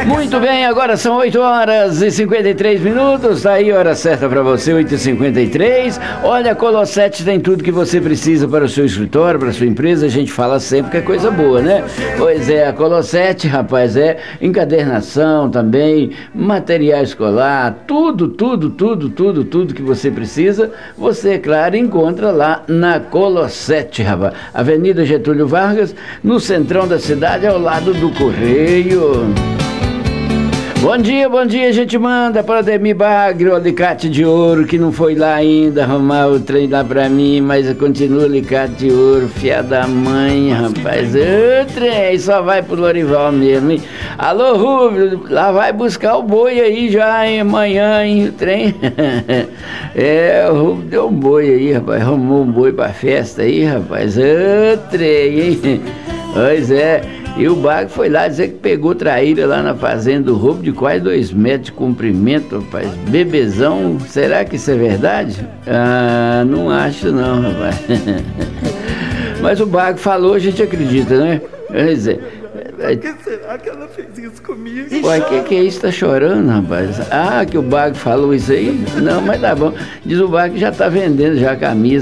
Muito bem, agora são 8 horas e 53 minutos, tá aí a hora certa para você, 8h53. Olha, a Colossete tem tudo que você precisa para o seu escritório, para a sua empresa, a gente fala sempre que é coisa boa, né? Pois é, a Colossete, rapaz, é encadernação também, material escolar, tudo que você precisa, você, é claro, encontra lá na Colossete, rapaz. Avenida Getúlio Vargas, no centrão da cidade, ao lado do Correio. Bom dia, a gente manda para Ademir Bagre, o alicate de ouro, que não foi lá ainda arrumar o trem lá pra mim, mas continua alicate de ouro, fia da mãe, rapaz. Ô, trem, só vai pro Lorival mesmo, hein? Alô, Rubio, lá vai buscar o boi aí já, hein, amanhã, hein, o trem. O Rubio deu um boi aí, rapaz, arrumou um boi pra festa aí, rapaz. Ô, trem, hein? Pois é. E o Bagre foi lá dizer que pegou traíra lá na fazenda do Rubio de quase 2 metros de comprimento, rapaz. Bebezão, será que isso é verdade? Ah, não acho não, rapaz. Mas o Bagre falou, a gente acredita, né? Quer dizer, por que será que ela fez isso comigo? Ué, que é isso? Tá chorando, rapaz? Ah, que o Bagre falou isso aí? Não, mas tá bom. Diz o Bagre que já tá vendendo já a camisa.